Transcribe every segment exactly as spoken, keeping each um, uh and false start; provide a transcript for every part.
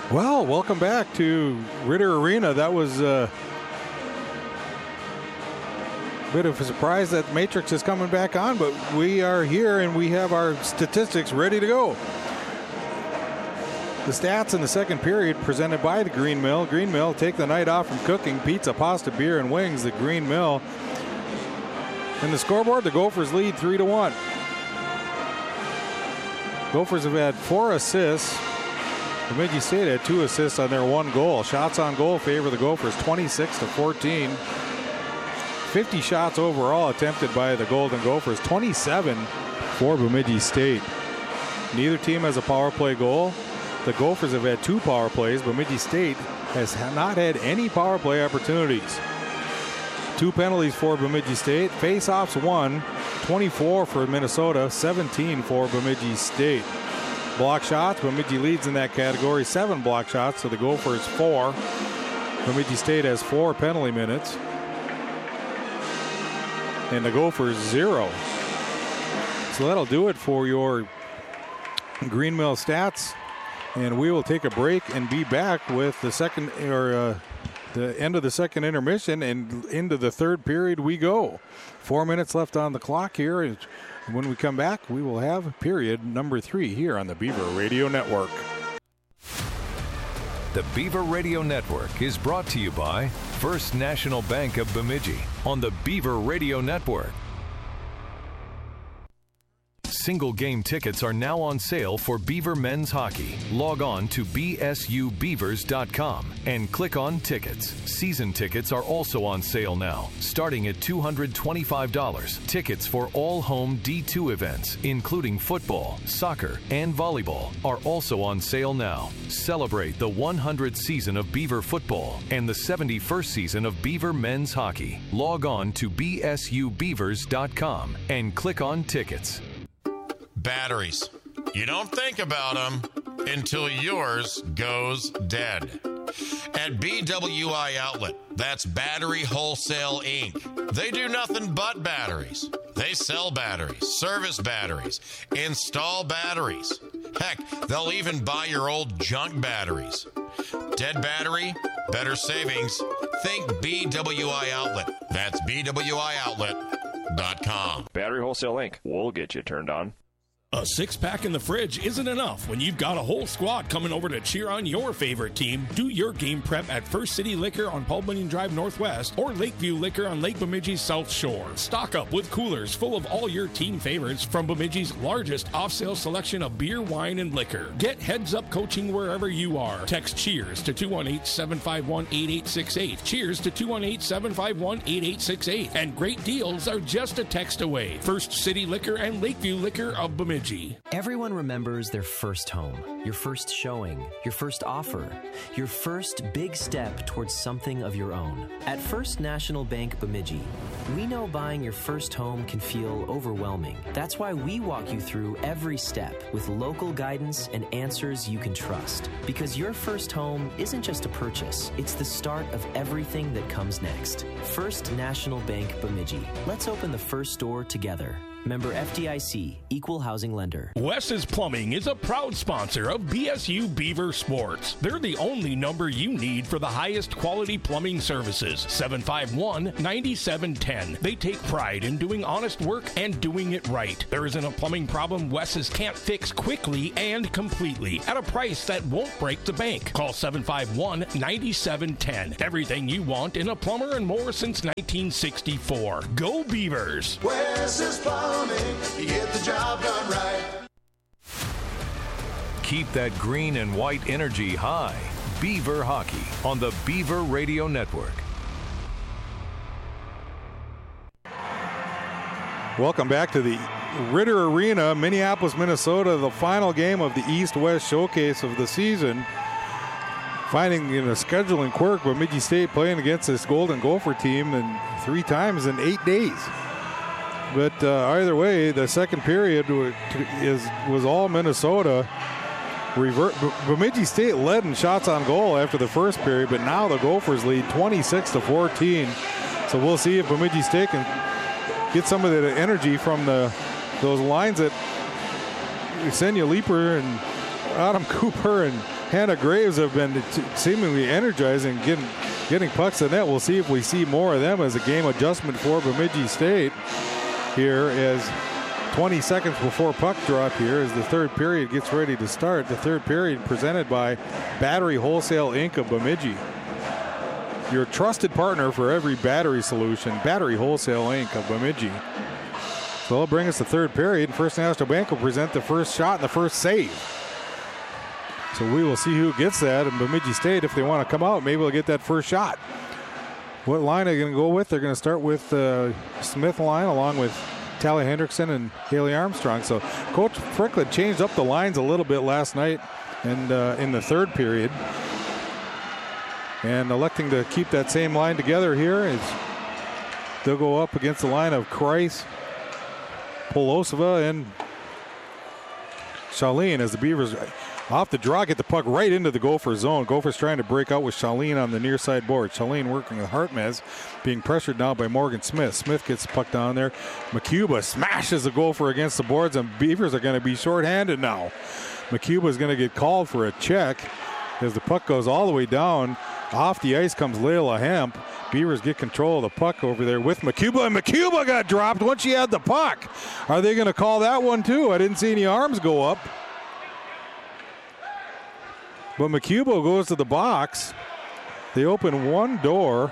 Well, welcome back to Ritter Arena. That was uh, a bit of a surprise that Matrix is coming back on, but we are here and we have our statistics ready to go. The stats in the second period presented by the Green Mill. Green Mill take the night off from cooking pizza, pasta, beer, and wings. The Green Mill. In the scoreboard, the Gophers lead three to one. Gophers have had four assists. Bemidji State had two assists on their one goal. Shots on goal favor the Gophers, twenty-six to fourteen. fifty shots overall attempted by the Golden Gophers, twenty-seven for Bemidji State. Neither team has a power play goal. The Gophers have had two power plays. Bemidji State has not had any power play opportunities. Two penalties for Bemidji State. Face-offs one, twenty-four for Minnesota, seventeen for Bemidji State. Block shots, Bemidji leads in that category. Seven block shots to the Gophers, four. Bemidji State has four penalty minutes. And the Gophers, zero. So that'll do it for your Green Mill stats. And we will take a break and be back with the second, or uh, the end of the second intermission, and into the third period we go. Four minutes left on the clock here. And when we come back, we will have period number three here on the Beaver Radio Network. The Beaver Radio Network is brought to you by First National Bank of Bemidji on the Beaver Radio Network. Single game tickets are now on sale for Beaver men's hockey. Log on to b s u beavers dot com and click on tickets. Season tickets are also on sale now, starting at two hundred twenty-five dollars. Tickets for all home D two events, including football, soccer, and volleyball, are also on sale now. Celebrate the one hundredth season of Beaver football and the seventy-first season of Beaver men's hockey. Log on to b s u beavers dot com and click on tickets. Batteries. You don't think about them until yours goes dead. At B W I Outlet, that's Battery Wholesale Incorporated. They do nothing but batteries. They sell batteries, service batteries, install batteries. Heck, they'll even buy your old junk batteries. Dead battery, better savings. Think B W I Outlet. That's b w i outlet dot com. Battery Wholesale Incorporated. We'll get you turned on. A six-pack in the fridge isn't enough when you've got a whole squad coming over to cheer on your favorite team. Do your game prep at First City Liquor on Paul Bunyan Drive Northwest or Lakeview Liquor on Lake Bemidji's South Shore. Stock up with coolers full of all your team favorites from Bemidji's largest off-sale selection of beer, wine, and liquor. Get heads-up coaching wherever you are. Text CHEERS to two one eight, seven five one, eight eight six eight. Cheers to two one eight, seven five one, eight eight six eight. And great deals are just a text away. First City Liquor and Lakeview Liquor of Bemidji. Everyone remembers their first home, your first showing, your first offer, your first big step towards something of your own. At First National Bank Bemidji, we know buying your first home can feel overwhelming. That's why we walk you through every step with local guidance and answers you can trust. Because your first home isn't just a purchase, it's the start of everything that comes next. First National Bank Bemidji. Let's open the first door together. Member F D I C, Equal Housing Lender. Wes's Plumbing is a proud sponsor of B S U Beaver Sports. They're the only number you need for the highest quality plumbing services. seven five one, nine seven one zero. They take pride in doing honest work and doing it right. There isn't a plumbing problem Wes's can't fix quickly and completely at a price that won't break the bank. Call seven five one, nine seven one zero. Everything you want in a plumber and more since nineteen sixty-four. Go Beavers! Wes's Plumbing. You get the job done right. Keep that green and white energy high. Beaver Hockey on the Beaver Radio Network. Welcome back to the Ritter Arena, Minneapolis, Minnesota, the final game of the East-West Showcase of the season. Finding in a scheduling quirk, Bemidji State playing against this Golden Gopher team and three times in eight days. But uh, either way, the second period is was all Minnesota. Revert, Bemidji State led in shots on goal after the first period, but now the Gophers lead twenty-six to fourteen. So we'll see if Bemidji State can get some of the energy from the those lines that Ksenia Leeper and Autumn Cooper and Hannah Graves have been seemingly energizing, getting getting pucks in net. We'll see if we see more of them as a game adjustment for Bemidji State here as twenty seconds before puck drop here as the third period gets ready to start. The third period presented by Battery Wholesale Incorporated of Bemidji. Your trusted partner for every battery solution, Battery Wholesale Incorporated of Bemidji. So it'll bring us the third period. First National Bank will present the first shot and the first save. So we will see who gets that. And Bemidji State, if they want to come out, maybe they'll get that first shot. What line are they going to go with? They're going to start with uh, Smith line along with Tally Hendrickson and Haley Armstrong. So Coach Fricklin changed up the lines a little bit last night and uh, in the third period. And electing to keep that same line together here is they'll go up against the line of Kreis, Polosova, and Shaleen as the Beavers off the draw get the puck right into the Gopher zone. Gophers trying to break out with Shaleen on the near side board. Shaleen working with Hartmez, being pressured now by Morgan Smith. Smith gets the puck down there. McCuba smashes the Gopher against the boards, and Beavers are going to be shorthanded now. McCuba is going to get called for a check as the puck goes all the way down. Off the ice comes Layla Hemp. Beavers get control of the puck over there with McCuba, and McCuba got dropped once she had the puck. Are they going to call that one too? I didn't see any arms go up. But McCuba goes to the box. They open one door,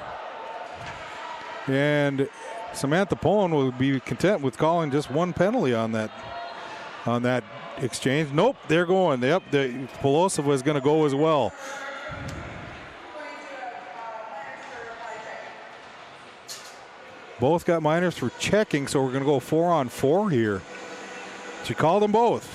and Samantha Pullen will be content with calling just one penalty on that on that exchange. Nope, they're going. Yep, the Polosova is going to go as well. Both got minors for checking, so we're going to go four on four here. She called them both.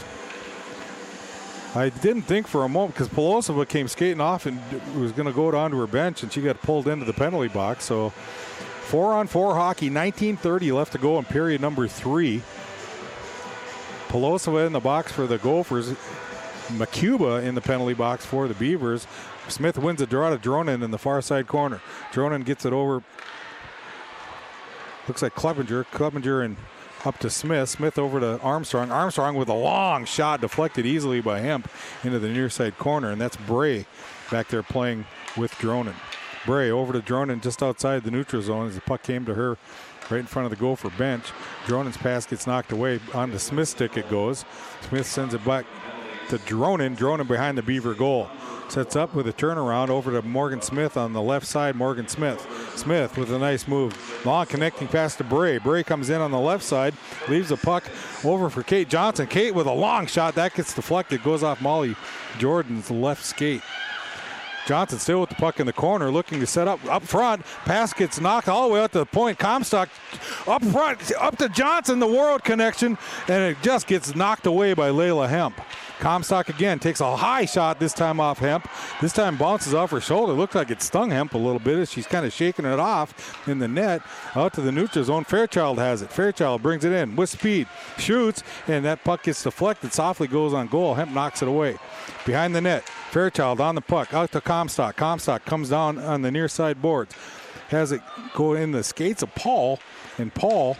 I didn't think for a moment because Polosova came skating off and was going to go down to her bench, and she got pulled into the penalty box. So four on four hockey, nineteen thirty left to go in period number three. Polosova in the box for the Gophers. McCuba in the penalty box for the Beavers. Smith wins a draw to Dronin in the far side corner. Dronin gets it over. Looks like Clevenger. Clevenger and up to Smith. Smith over to Armstrong. Armstrong with a long shot deflected easily by Hemp into the near side corner. And that's Bray back there playing with Dronin. Bray over to Dronin just outside the neutral zone as the puck came to her right in front of the Gopher bench. Dronin's pass gets knocked away. On the Smith stick it goes. Smith sends it back to Dronin. Dronin behind the Beaver goal. Sets up with a turnaround over to Morgan Smith on the left side. Morgan Smith. Smith with a nice move. Long connecting pass to Bray. Bray comes in on the left side. Leaves the puck over for Kate Johnson. Kate with a long shot. That gets deflected. Goes off Molly Jordan's left skate. Johnson still with the puck in the corner, looking to set up up front. Pass gets knocked all the way out to the point. Comstock up front, up to Johnson, the world connection, and it just gets knocked away by Layla Hemp. Comstock again takes a high shot, this time off Hemp. This time bounces off her shoulder. Looks like it stung Hemp a little bit as she's kind of shaking it off in the net. Out to the neutral zone. Fairchild has it. Fairchild brings it in with speed. Shoots, and that puck gets deflected. Softly goes on goal. Hemp knocks it away. Behind the net. Fairchild on the puck. Out to Comstock. Comstock comes down on the near side boards. Has it go in the skates of Paul. And Paul.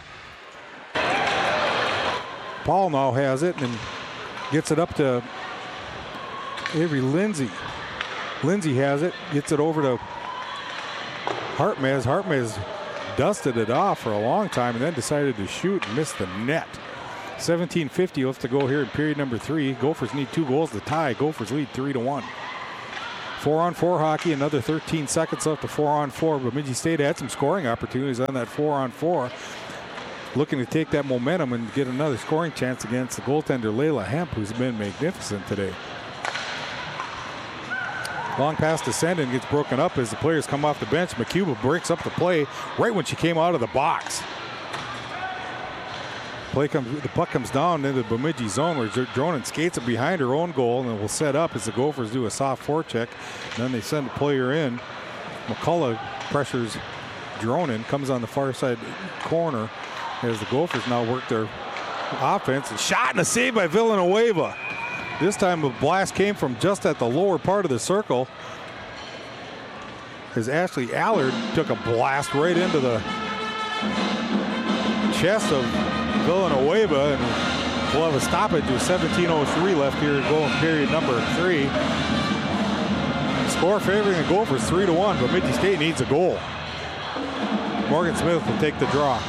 Paul now has it and gets it up to Avery Lindsay. Lindsay has it, gets it over to Hartmez. Hartmez dusted it off for a long time and then decided to shoot and miss the net. seventeen fifty left to go here in period number three. Gophers need two goals to tie. Gophers lead three to one. Four on four hockey, another thirteen seconds left to four on four. Bemidji State had some scoring opportunities on that four on four. Looking to take that momentum and get another scoring chance against the goaltender Layla Hemp, who's been magnificent today. Long pass to Sendin gets broken up as the players come off the bench. McCuba breaks up the play right when she came out of the box. Play comes, the puck comes down into the Bemidji zone where Dronin skates it behind her own goal and will set up as the Gophers do a soft forecheck. Then they send a player in. McCullough pressures Dronin, comes on the far side corner as the Gophers now work their offense. And shot and a save by Villanueva. This time the blast came from just at the lower part of the circle as Ashley Allard took a blast right into the chest of Villanueva, and we'll have a stoppage with seventeen oh three left here to go in period number three. Score favoring the Gophers three to one, but Bemidji State needs a goal. Morgan Smith will take the draw.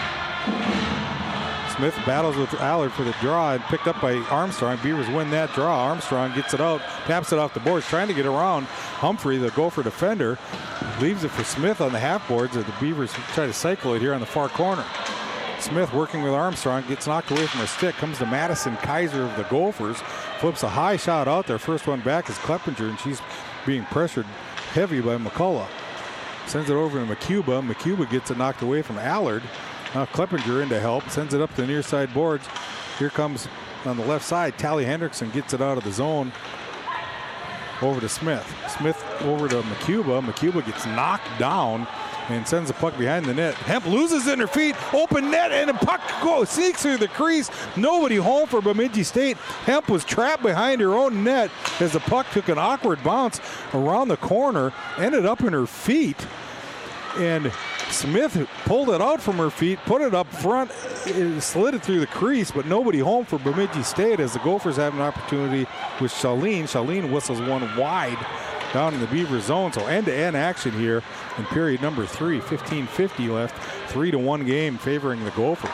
Smith battles with Allard for the draw and picked up by Armstrong. Beavers win that draw. Armstrong gets it out, taps it off the boards, trying to get around Humphrey, the Gopher defender. Leaves it for Smith on the half boards as the Beavers try to cycle it here on the far corner. Smith working with Armstrong, gets knocked away from her stick, comes to Madison Kaiser of the Gophers, flips a high shot out there. First one back is Kleppinger, and she's being pressured heavy by McCullough. Sends it over to McCuba. McCuba gets it knocked away from Allard. Now Kleppinger in to help, sends it up to the near side boards. Here comes on the left side, Tally Hendrickson gets it out of the zone. Over to Smith. Smith over to McCuba. McCuba gets knocked down and sends the puck behind the net. Hemp loses it in her feet. Open net, and the puck goes, sneaks through the crease. Nobody home for Bemidji State. Hemp was trapped behind her own net as the puck took an awkward bounce around the corner, ended up in her feet. And Smith pulled it out from her feet, put it up front, it slid it through the crease, but nobody home for Bemidji State as the Gophers have an opportunity with Shaleen. Shaleen whistles one wide down in the Beaver zone. So end-to-end action here in period number three. fifteen fifty left, three to one game favoring the Gophers.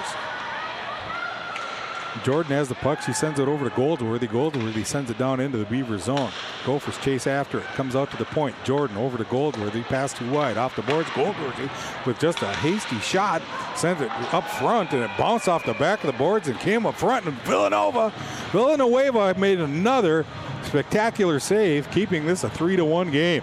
Jordan has the puck. She sends it over to Goldsworthy. Goldsworthy sends it down into the Beaver zone. Gophers chase after it. Comes out to the point. Jordan over to Goldsworthy. Pass too wide. Off the boards. Goldsworthy with just a hasty shot. Sends it up front, and it bounced off the back of the boards and came up front. And Villanova, Villanueva made another spectacular save, keeping this a three to one game.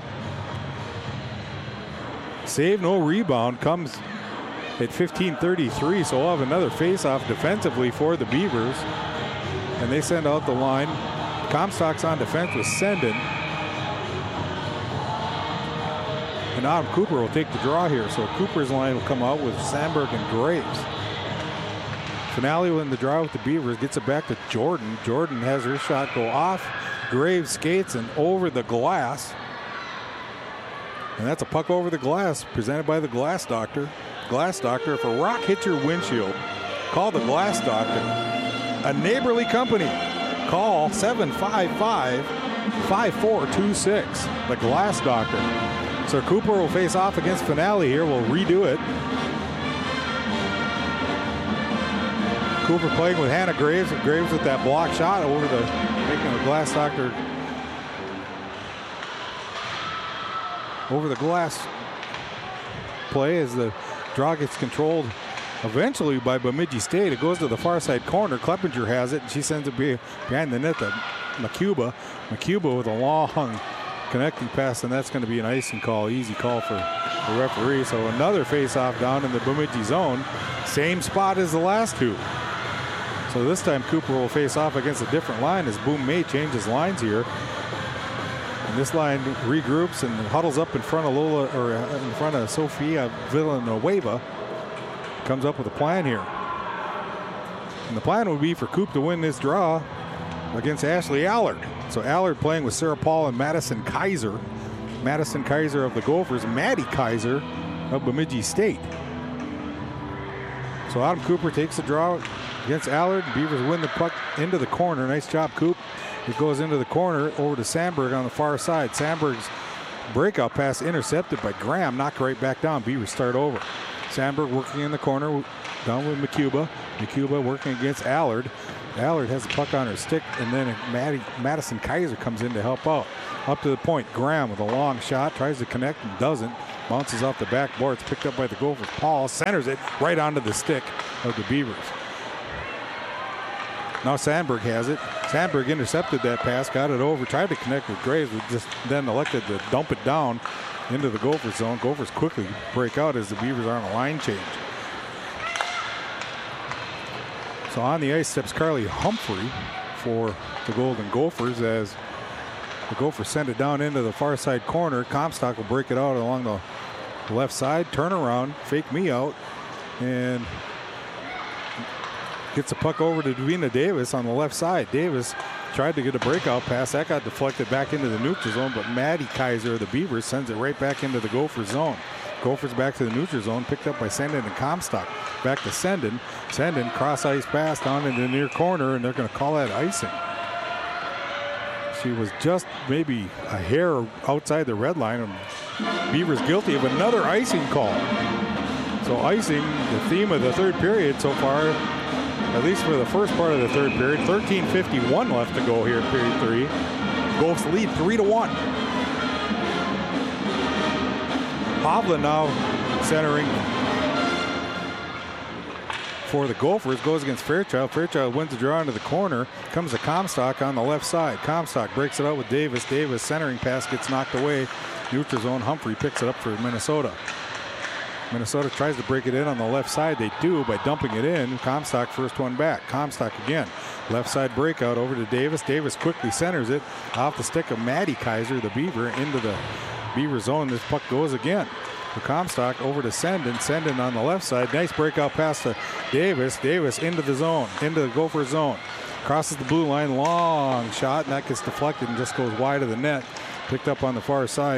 Save, no rebound, comes at fifteen thirty-three, so we'll have another face-off defensively for the Beavers. And they send out the line. Comstock's on defense with Senden. And Adam Cooper will take the draw here. So Cooper's line will come out with Sandberg and Graves. Finale in the draw with the Beavers, gets it back to Jordan. Jordan has her shot go off. Graves skates and over the glass. And that's a puck over the glass presented by the Glass Doctor. Glass Doctor, if a rock hits your windshield, call the Glass Doctor. A neighborly company. Call seven five five, five four two six. The Glass Doctor. So Cooper will face off against Finale here. We'll redo it. Cooper playing with Hannah Graves. Graves with that block shot over the, making the Glass Doctor over the glass play as the draw gets controlled eventually by Bemidji State. It goes to the far side corner. Kleppinger has it, and she sends it behind the net to McCuba. McCuba with a long connecting pass, and that's going to be an icing call. Easy call for the referee. So another face-off down in the Bemidji zone. Same spot as the last two. So this time Cooper will face off against a different line as Boom May changes lines here. And this line regroups and huddles up in front of Lola, or in front of Sofia Villanueva. Comes up with a plan here. And the plan would be for Coop to win this draw against Ashley Allard. So Allard playing with Sarah Paul and Madison Kaiser. Madison Kaiser of the Gophers, Maddie Kaiser of Bemidji State. So Adam Cooper takes the draw against Allard. Beavers win the puck into the corner. Nice job, Coop. It goes into the corner over to Sandberg on the far side. Sandberg's breakout pass intercepted by Graham. Knocked right back down. Beavers start over. Sandberg working in the corner down with McCuba. McCuba working against Allard. Allard has the puck on her stick, and then Maddie, Madison Kaiser comes in to help out. Up to the point, Graham with a long shot, tries to connect and doesn't. Bounces off the backboard. It's picked up by the Gophers. Paul centers it right onto the stick of the Beavers. Now Sandberg has it. Sandberg intercepted that pass, got it over, tried to connect with Graves, but just then elected to dump it down into the Gophers zone. Gophers quickly break out as the Beavers are on a line change. So on the ice steps Carly Humphrey for the Golden Gophers as the Gophers send it down into the far side corner. Comstock will break it out along the left side, turn around, fake me out, and gets the puck over to Davina Davis on the left side. Davis tried to get a breakout pass. That got deflected back into the neutral zone, but Maddie Kaiser of the Beavers sends it right back into the Gopher zone. Gophers back to the neutral zone, picked up by Senden and Comstock. Back to Senden. Senden cross ice pass down in the near corner, and they're going to call that icing. She was just maybe a hair outside the red line. And Beavers guilty of another icing call. So icing, the theme of the third period so far, at least for the first part of the third period. thirteen fifty-one left to go here in period three. Gophers lead three to one. Hovland now centering for the Gophers, goes against Fairchild. Fairchild wins the draw into the corner. Comes to Comstock on the left side. Comstock breaks it out with Davis. Davis centering pass gets knocked away. Neutral zone. Humphrey picks it up for Minnesota. Minnesota tries to break it in on the left side. They do by dumping it in. Comstock first one back. Comstock again. Left side breakout over to Davis. Davis quickly centers it off the stick of Maddie Kaiser, the Beaver, into the Beaver zone. This puck goes again. For Comstock over to Senden. Senden on the left side. Nice breakout pass to Davis. Davis into the zone, into the Gopher zone. Crosses the blue line. Long shot, and that gets deflected and just goes wide of the net. Picked up on the far side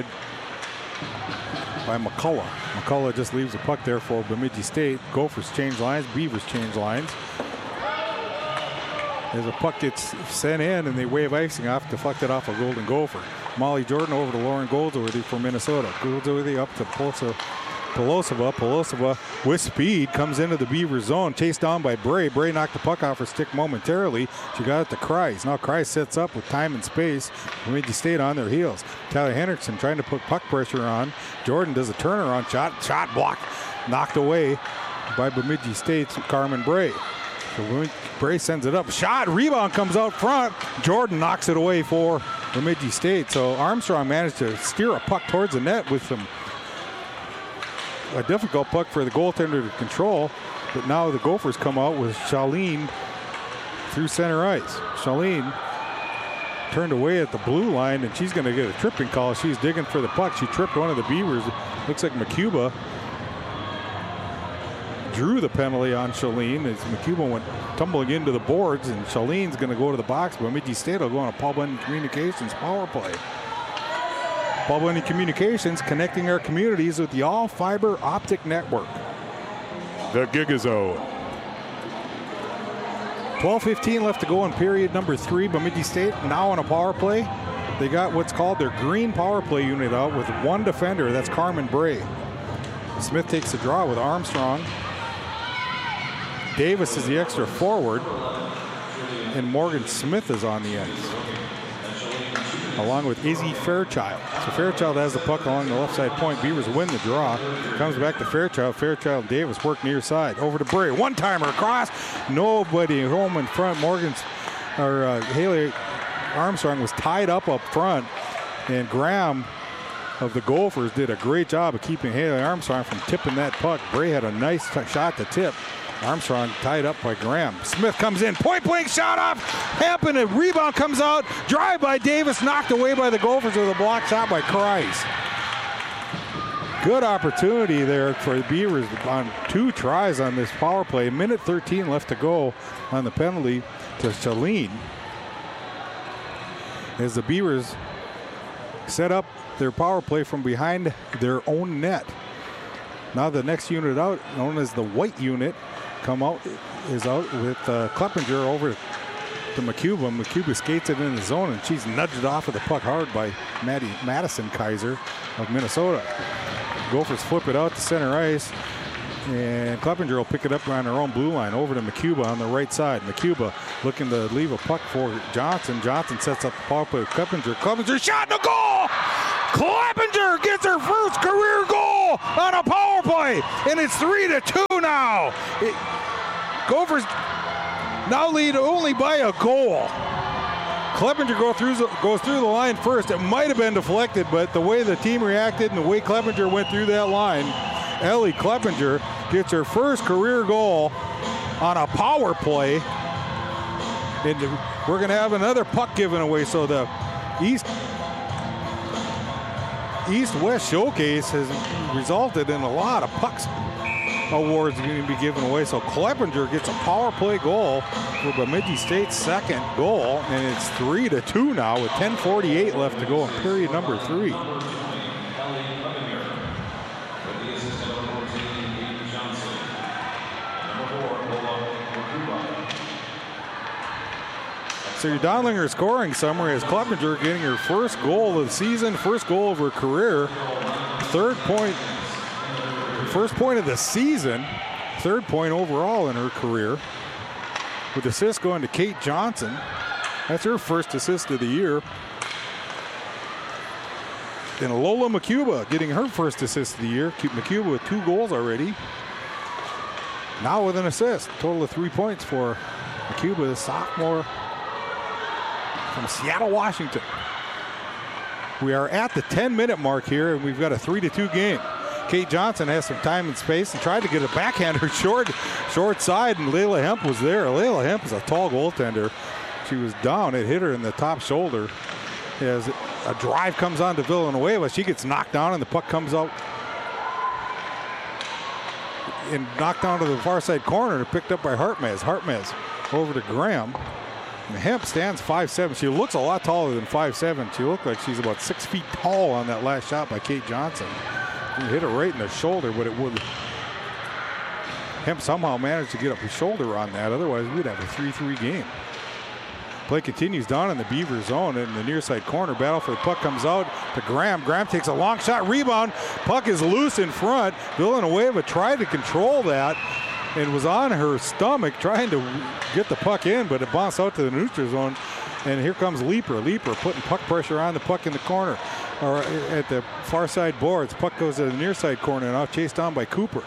by McCullough. McCullough just leaves the puck there for Bemidji State. Gophers change lines. Beavers change lines. As the puck gets sent in and they wave icing off, deflected off a Golden Gopher. Molly Jordan over to Lauren Goldsworthy for Minnesota. Goldsworthy up to Polosova. Polosova. Polosova with speed comes into the Beaver zone. Chased down by Bray. Bray knocked the puck off her stick momentarily. She got it to Kreis. Now Kreis sets up with time and space. Bemidji State on their heels. Tyler Hendrickson trying to put puck pressure on. Jordan does a turnaround shot. Shot blocked. Knocked away by Bemidji State's Carmen Bray. So Bray sends it up. Shot. Rebound comes out front. Jordan knocks it away for Bemidji State. So Armstrong managed to steer a puck towards the net with some a difficult puck for the goaltender to control. But now the Gophers come out with Shaleen through center ice. Shaleen turned away at the blue line, and she's going to get a tripping call. She's digging for the puck. She tripped one of the Beavers. Looks like McCuba drew the penalty on Shaleen as McCuba went tumbling into the boards, and Shaleen's going to go to the box. But Bemidji State will go on a Paul Bunyan Communications power play. Paul Bunyan Communications, connecting our communities with the all-fiber optic network. The Gigazone. twelve fifteen left to go in period number three. Bemidji State now on a power play. They got what's called their green power play unit out with one defender. That's Carmen Bray. Smith takes the draw with Armstrong. Davis is the extra forward. And Morgan Smith is on the ice, along with Izzy Fairchild. So Fairchild has the puck along the left side point. Beavers win the draw. Comes back to Fairchild. Fairchild and Davis work near side. Over to Bray. One-timer across. Nobody home in front. Morgan's, or uh, Haley Armstrong was tied up up front. And Graham of the Gophers did a great job of keeping Haley Armstrong from tipping that puck. Bray had a nice t- shot to tip. Armstrong tied up by Graham. Smith comes in. Point blank shot off. Hampton. A rebound comes out. Drive by Davis. Knocked away by the Gophers with a block shot by Kreis. Good opportunity there for the Beavers on two tries on this power play. A minute thirteen left to go on the penalty to Shaleen. As the Beavers set up their power play from behind their own net. Now the next unit out, known as the white unit, come out is out with uh, Kleppinger over to McCuba. McCuba skates it in the zone, and she's nudged off of the puck hard by Maddie Madison Kaiser of Minnesota. Gophers flip it out to center ice, and Kleppinger will pick it up on her own blue line over to McCuba on the right side. McCuba looking to leave a puck for Johnson. Johnson sets up the power play with Kleppinger. Kleppinger shot and a goal! Kleppinger gets her first career goal on a power play, and it's three to two now. It, Gophers now lead only by a goal. Kleppinger go through, goes through the line first. It might have been deflected, but the way the team reacted and the way Kleppinger went through that line, Ellie Kleppinger gets her first career goal on a power play. And we're going to have another puck given away. So the East East-West Showcase has resulted in a lot of pucks awards going to be given away. So Kleppinger gets a power play goal for Bemidji State's second goal, and it's three to two now with ten forty-eight left to go in period number three. So your Donlinger scoring summary is Clevenger getting her first goal of the season, first goal of her career, third point, first point of the season, third point overall in her career. With assist going to Kate Johnson. That's her first assist of the year. And Lola McCuba getting her first assist of the year. McCuba with two goals already. Now with an assist. Total of three points for McCuba, the sophomore from Seattle, Washington. We are at the ten-minute mark here, and we've got a three to two game. Kate Johnson has some time and space and tried to get a backhander short, short side, and Layla Hemp was there. Layla Hemp is a tall goaltender. She was down. It hit her in the top shoulder. As a drive comes on to Villanueva, she gets knocked down, and the puck comes out and knocked down to the far side corner and picked up by Hartmez. Hartmez over to Graham. And Hemp stands five seven. She looks a lot taller than five seven. She looked like she's about six feet tall on that last shot by Kate Johnson. He hit her right in the shoulder, but it would. Hemp somehow managed to get up his shoulder on that. Otherwise, we'd have a three three game. Play continues down in the Beaver zone in the near side corner. Battle for the puck comes out to Graham. Graham takes a long shot, rebound. Puck is loose in front. Villanueva tried to control that and was on her stomach trying to get the puck in, but it bounced out to the neutral zone. And here comes Leaper. Leaper putting puck pressure on the puck in the corner, or at the far side boards. Puck goes to the near side corner, now chased down by Cooper.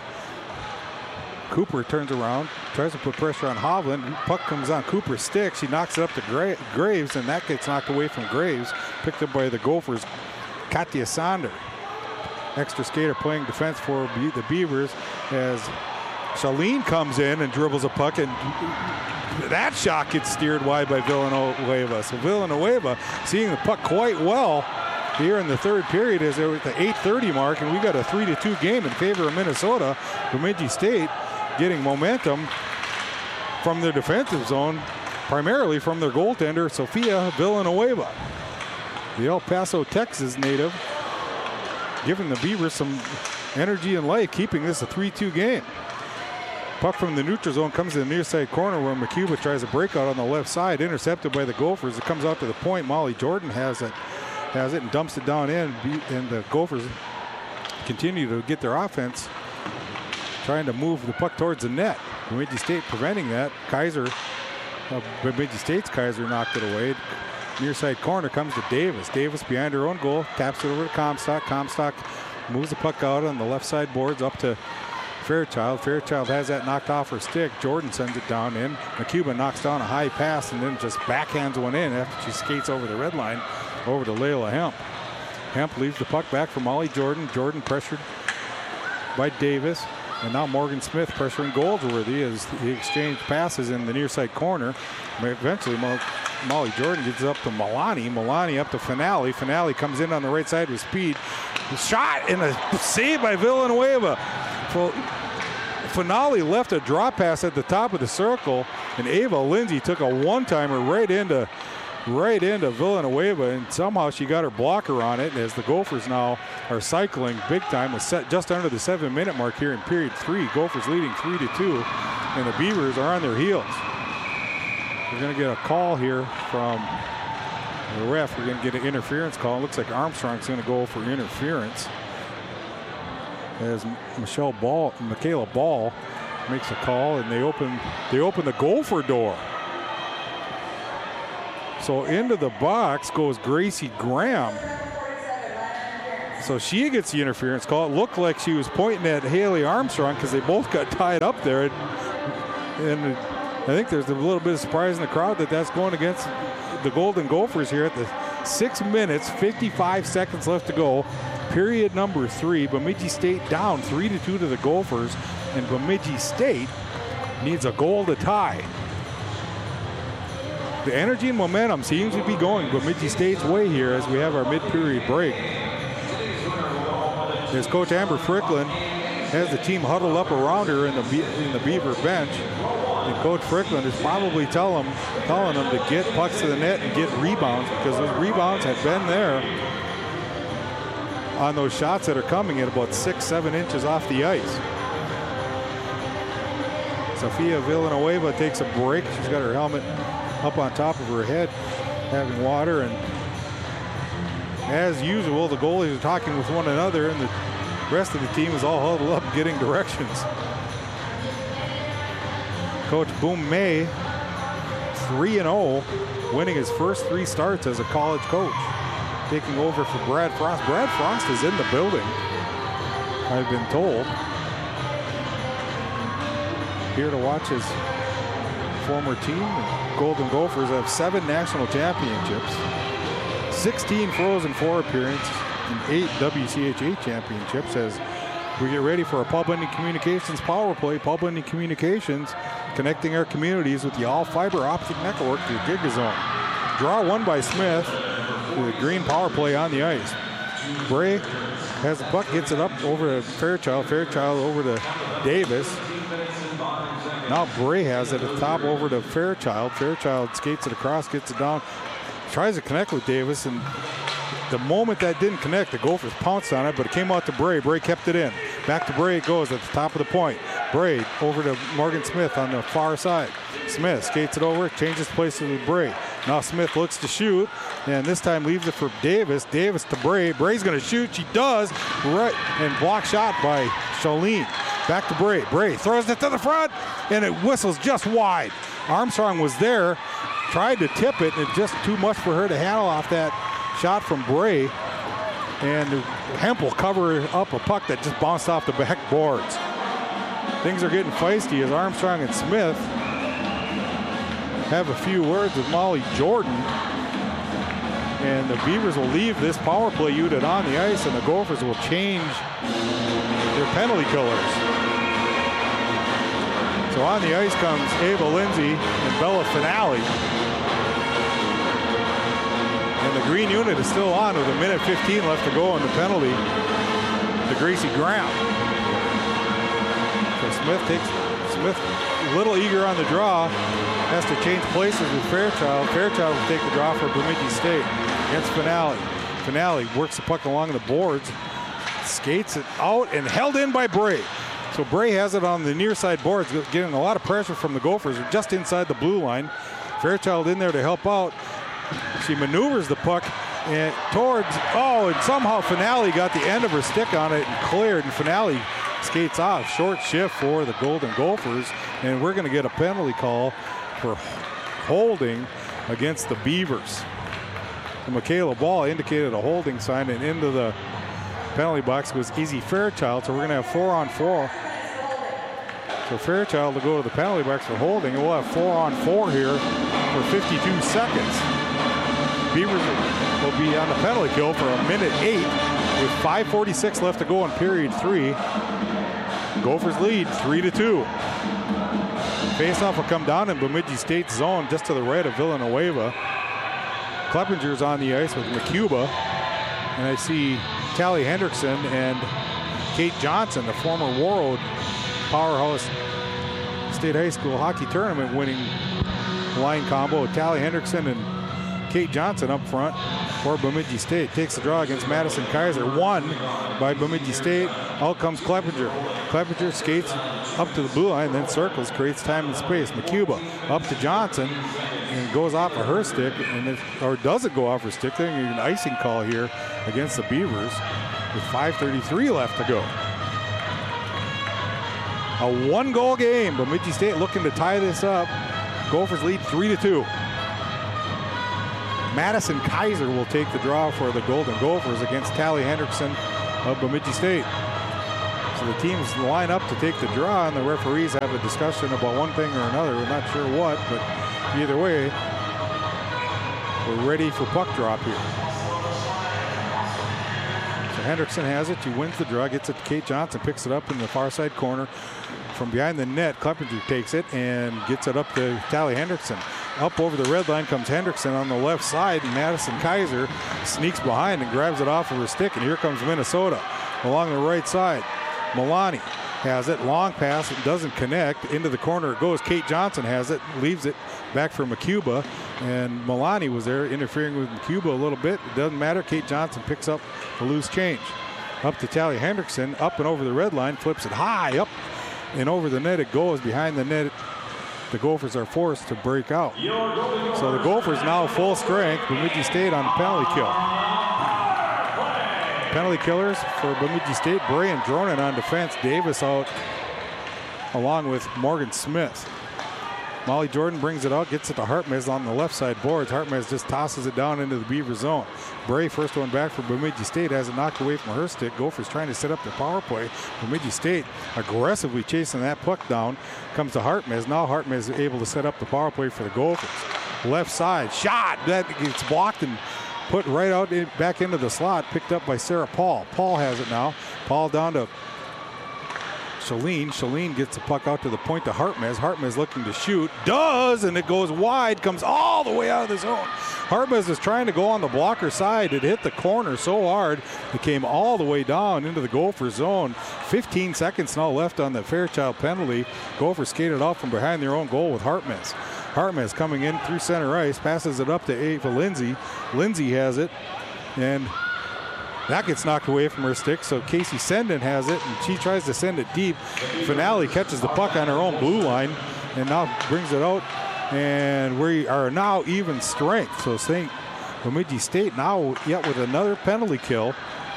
Cooper turns around, tries to put pressure on Hovland. Puck comes on Cooper's stick. She knocks it up to Gra- Graves, and that gets knocked away from Graves. Picked up by the Gophers, Katya Sander. Extra skater playing defense for Be- the Beavers as Shaleen comes in and dribbles a puck, and that shot gets steered wide by Villanueva. So Villanueva seeing the puck quite well here in the third period as they're at the eight thirty mark, and we got a three to two game in favor of Minnesota. Bemidji State getting momentum from their defensive zone, primarily from their goaltender, Sophia Villanueva. The El Paso, Texas native, giving the Beavers some energy and life, keeping this a three two game. Puck from the neutral zone comes to the near side corner where McCuba tries a breakout on the left side, intercepted by the Gophers. It comes out to the point. Molly Jordan has it, has it and dumps it down in, and the Gophers continue to get their offense, trying to move the puck towards the net. Bemidji State preventing that. Kaiser, uh, Bemidji State's Kaiser knocked it away. Near side corner comes to Davis. Davis behind her own goal, taps it over to Comstock. Comstock moves the puck out on the left side boards up to Fairchild. Fairchild has that knocked off her stick. Jordan sends it down in. McCuba knocks down a high pass and then just backhands one in after she skates over the red line over to Layla Hemp. Hemp leaves the puck back for Molly Jordan. Jordan pressured by Davis. And now Morgan Smith pressuring Goldsworthy as he exchanged passes in the near side corner. Eventually Molly Jordan gets up to Milani. Milani up to Finale. Finale comes in on the right side with speed. Shot and a save by Villanueva. Finale left a drop pass at the top of the circle, and Ava Lindsay took a one-timer right into right into Villanueva, and somehow she got her blocker on it. As the Gophers now are cycling big time, with set just under the seven-minute mark here in period three. Gophers leading three to two, and the Beavers are on their heels. We're going to get a call here from the ref. We're going to get an interference call. It looks like Armstrong's going to go for interference, as Michelle Ball, Michaela Ball makes a call, and they open they open the Gopher door. So into the box goes Gracie Graham. So she gets the interference call. It looked like she was pointing at Haley Armstrong because they both got tied up there. And I think there's a little bit of surprise in the crowd that that's going against the Golden Gophers here at the six minutes, fifty-five seconds left to go. Period number three. Bemidji State down three to two to the Gophers, and Bemidji State needs a goal to tie. The energy and momentum seems to be going Bemidji State's way here as we have our mid-period break. As Coach Amber Fricklin has the team huddled up around her in the Be- in the Beaver bench, and Coach Fricklin is probably tell them, telling them to get pucks to the net and get rebounds, because those rebounds have been there on those shots that are coming at about six, seven inches off the ice. Sophia Villanueva takes a break. She's got her helmet up on top of her head, having water. And as usual, the goalies are talking with one another, and the rest of the team is all huddled up getting directions. Coach Boom May, three and oh, winning his first three starts as a college coach, taking over for Brad Frost. Brad Frost is in the building, I've been told. Here to watch his former team. The Golden Gophers have seven national championships, sixteen Frozen Four appearances, and eight W C H A championships as we get ready for a Paul Bunyan Communications power play. Paul Bunyan Communications connecting our communities with the all-fiber optic network to Gigazone. Draw one by Smith to the green power play on the ice. Bray has the puck, gets it up over to Fairchild. Fairchild over to Davis. Now Bray has it at the top over to Fairchild. Fairchild skates it across, gets it down, tries to connect with Davis, and the moment that didn't connect, the Gophers pounced on it, but it came out to Bray. Bray kept it in. Back to Bray it goes at the top of the point. Bray over to Morgan Smith on the far side. Smith skates it over, changes places with Bray. Now Smith looks to shoot, and this time leaves it for Davis. Davis to Bray. Bray's going to shoot. She does. Right, and block shot by Charlene. Back to Bray. Bray throws it to the front, and it whistles just wide. Armstrong was there, tried to tip it, and it's just too much for her to handle off that shot from Bray. And Hempel covered up a puck that just bounced off the backboards. Things are getting feisty as Armstrong and Smith have a few words with Molly Jordan. And the Beavers will leave this power play unit on the ice, and the Gophers will change their penalty killers. So on the ice comes Ava Lindsay and Bella Finale. And the green unit is still on with a minute fifteen left to go on the penalty to Gracie Graham. So Smith takes, Smith a little eager on the draw, has to change places with Fairchild. Fairchild will take the draw for Bemidji State against Finale. Finale works the puck along the boards, skates it out and held in by Bray. So Bray has it on the near side boards, getting a lot of pressure from the Gophers just inside the blue line. Fairchild in there to help out. She maneuvers the puck and towards, oh, and somehow Finale got the end of her stick on it and cleared, and Finale skates off. Short shift for the Golden Gophers, and we're going to get a penalty call for holding against the Beavers. So Michaela Ball indicated a holding sign, and into the penalty box goes Izzy Fairchild, so we're going to have four on four. So Fairchild will go to the penalty box for holding, and we'll have four on four here for fifty-two seconds. Beavers will be on the penalty kill for a minute eight with five forty-six left to go in period three. Gophers lead three to two. Faceoff will come down in Bemidji State zone just to the right of Villanueva. Kleppinger's on the ice with McCuba, and I see Tally Hendrickson and Kate Johnson, the former Warroad Powerhouse State High School hockey tournament winning line combo. Tally Hendrickson and Kate Johnson up front for Bemidji State. Takes the draw against Madison Kaiser. Won by Bemidji State. Out comes Kleppinger. Kleppinger skates up to the blue line, then circles, creates time and space. McCuba up to Johnson and goes off of her stick, and if, or doesn't go off her stick. There's an icing call here against the Beavers with five thirty-three left to go. A one-goal game. Bemidji State looking to tie this up. Gophers lead three to two. Madison Kaiser will take the draw for the Golden Gophers against Tally Hendrickson of Bemidji State. So the teams line up to take the draw, and the referees have a discussion about one thing or another. We're not sure what, but either way, we're ready for puck drop here. So Hendrickson has it. She wins the draw, gets it to Kate Johnson, picks it up in the far side corner. From behind the net, Kleppinger takes it and gets it up to Tally Hendrickson. Up over the red line comes Hendrickson on the left side, and Madison Kaiser sneaks behind and grabs it off of her stick, and here comes Minnesota along the right side. Milani has it, long pass, it doesn't connect, into the corner it goes. Kate Johnson has it, leaves it back for McCuba, and Milani was there interfering with McCuba a little bit. It doesn't matter, Kate Johnson picks up a loose change. Up to Tally Hendrickson, up and over the red line, flips it high up and over the net it goes. Behind the net the Gophers are forced to break out. So the Gophers now full strength. Bemidji State on the penalty kill. Penalty killers for Bemidji State. Bray and Dronin on defense. Davis out along with Morgan Smith. Molly Jordan brings it out, gets it to Hartmez on the left side boards. Hartmez just tosses it down into the Beaver zone. Bray, first one back for Bemidji State, has it knocked away from her stick. Gophers trying to set up their power play. Bemidji State aggressively chasing that puck down. Comes to Hartmez. Now Hartmez is able to set up the power play for the Gophers. Left side, shot. That gets blocked and put right out in, back into the slot. Picked up by Sarah Paul. Paul has it now. Paul down to Shalene. Shalene gets the puck out to the point to Hartmez. Hartmez looking to shoot. Does, and it goes wide. Comes all the way out of the zone. Hartmez is trying to go on the blocker side. It hit the corner so hard, it came all the way down into the Gopher zone. fifteen seconds now left on the Fairchild penalty. Gophers skated out from behind their own goal with Hartmez. Hartmez coming in through center ice, passes it up to Ava Lindsay. Lindsay has it, and that gets knocked away from her stick, so Casey Senden has it, and she tries to send it deep. Finale catches the puck on her own blue line, and now brings it out, and we are now even strength. So Saint Bemidji State now yet with another penalty kill.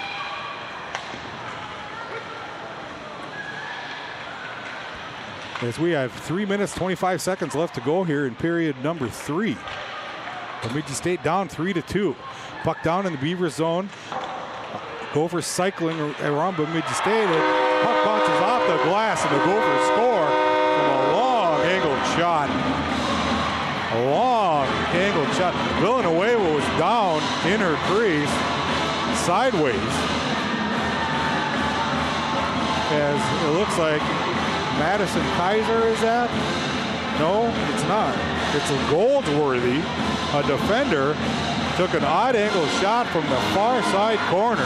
As we have three minutes, twenty-five seconds left to go here in period number three. Bemidji State down three to two. Puck down in the Beaver zone. Gophers cycling around Bemidji State. It puck bounces off the glass, and the Gophers score from a long angled shot. A long angled shot. Villanueva was down in her crease, sideways. As it looks like Madison Kaiser is that? No, it's not. It's a Goldsworthy, a defender. Took an odd angle shot from the far side corner.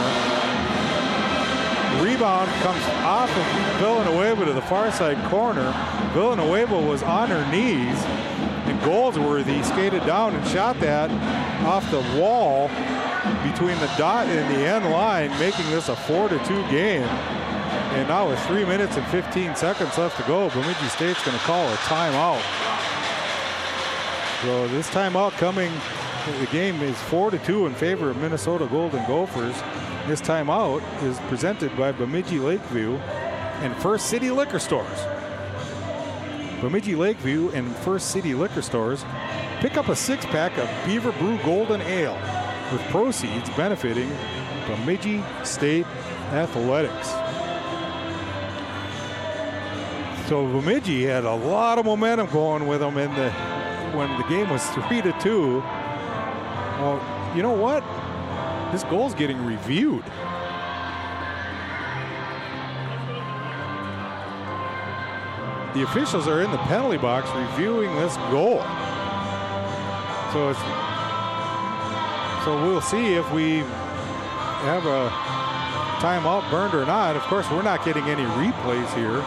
Rebound comes off of Villanueva to the far side corner. Villanueva was on her knees, and Goldsworthy skated down and shot that off the wall between the dot and the end line, making this a four to two game. And now with three minutes and fifteen seconds left to go, Bemidji State's going to call a timeout. So this timeout coming. The game is four to two in favor of Minnesota Golden Gophers. This timeout is presented by Bemidji Lakeview and First City Liquor Stores. Bemidji Lakeview and First City Liquor Stores pick up a six-pack of Beaver Brew Golden Ale with proceeds benefiting Bemidji State Athletics. So Bemidji had a lot of momentum going with them in the when the game was three to two. Well, you know what? This goal's getting reviewed. The officials are in the penalty box reviewing this goal. So it's so we'll see if we have a timeout burned or not. Of course, we're not getting any replays here.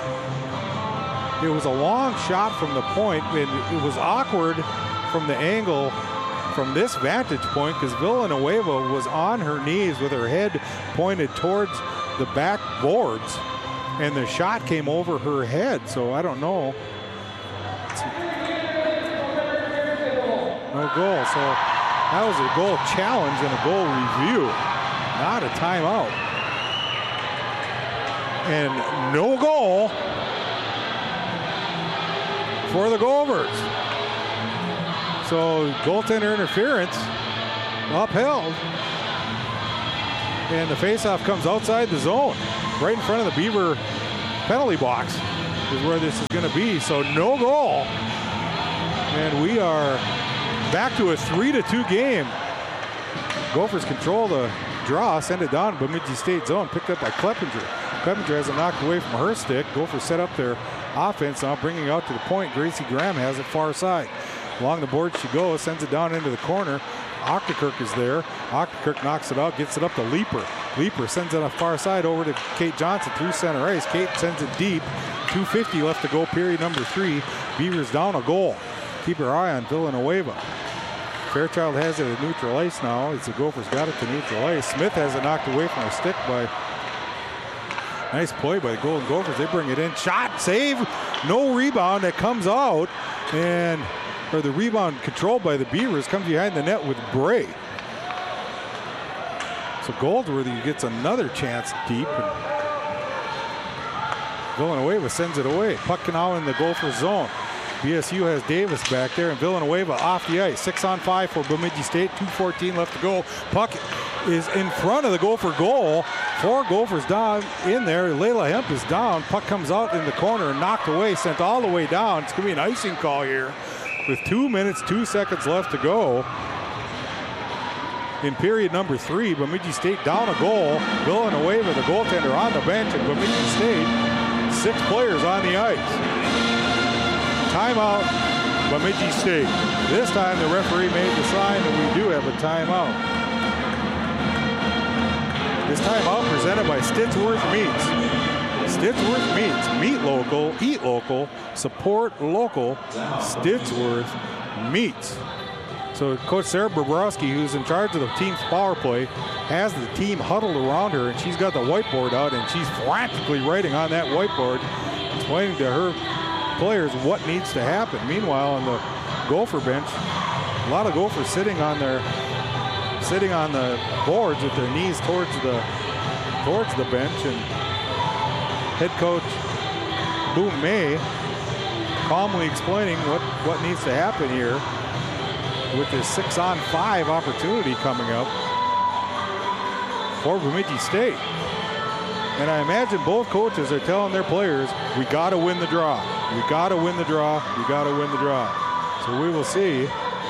It was a long shot from the point, and it was awkward from the angle from this vantage point because Villanueva was on her knees with her head pointed towards the back boards, and the shot came over her head. So I don't know. No goal. So that was a goal challenge and a goal review, not a timeout. And no goal for the Gophers. So goaltender interference upheld. And the faceoff comes outside the zone, right in front of the Beaver penalty box is where this is going to be. So no goal. And we are back to a three to two game. Gophers control the draw, send it down to Bemidji State zone, picked up by Kleppinger. Kleppinger has it knocked away from her stick. Gophers set up their offense now, bringing out to the point. Gracie Graham has it far side. Along the board she goes, sends it down into the corner. Octakirk is there. Octakirk knocks it out, gets it up to Leeper. Leeper sends it on the far side over to Kate Johnson through center ice. Kate sends it deep. two fifty left to go, period number three. Beavers down a goal. Keep your eye on Villanueva. Fairchild has it at neutral ice now as the Gophers got it to neutral ice. Smith has it knocked away from a stick by... Nice play by the Golden Gophers. They bring it in. Shot, save. No rebound that comes out, and or the rebound controlled by the Beavers comes behind the net with Bray. So Goldsworthy gets another chance deep. And Villanueva sends it away. Puck now in the Gopher zone. B S U has Davis back there, and Villanueva off the ice. Six on five for Bemidji State. two fourteen left to go. Puck is in front of the Gopher goal. Four Gophers down in there. Layla Hemp is down. Puck comes out in the corner and knocked away, sent all the way down. It's going to be an icing call here with two minutes, two seconds left to go. In period number three, Bemidji State down a goal. Villanueva, the goaltender, on the bench at Bemidji State. Six players on the ice. Timeout, Bemidji State. This time the referee made the sign and we do have a timeout. This timeout presented by Stittsworth Meats. Stittsworth Meats. Meat local, eat local, support local. Stittsworth Meats. So Coach Sarah Bobrowski, who's in charge of the team's power play, has the team huddled around her, and she's got the whiteboard out, and she's frantically writing on that whiteboard, explaining to her players what needs to happen. Meanwhile, on the Gopher bench, a lot of Gophers sitting on their sitting on the boards with their knees towards the towards the bench, and head coach Boom May calmly explaining what what needs to happen here with this six on five opportunity coming up for Bemidji State. And I imagine both coaches are telling their players, we got to win the draw. We got to win the draw. We got to win the draw. So we will see